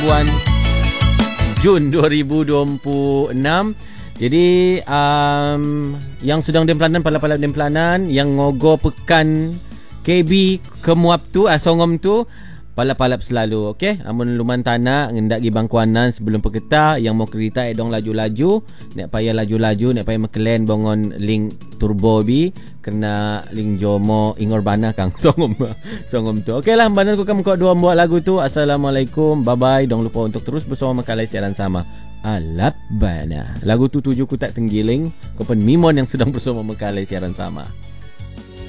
bulan Jun 2026. Jadi yang sedang demplanan, pala-pala demplanan, yang ngogo pekan KB kemuap tu, songom tu, palap-palap selalu, okey? Amun luman tanah ngendak gi bangkuanan sebelum peketa, yang mau kereta dong laju-laju, nek payah laju-laju, nek payah mekelen bongon link turbo bi kena link jomo ingor bana kang songom tu. Okeylah, banan ku kam kok dua buat lagu tu. Assalamualaikum, bye bye. Dong lupa untuk terus bersama Makalai siaran sama. Alap bana. Lagu tu tuju ku tak tenggiling. Kau pun mimon yang sedang bersama Makalai siaran sama.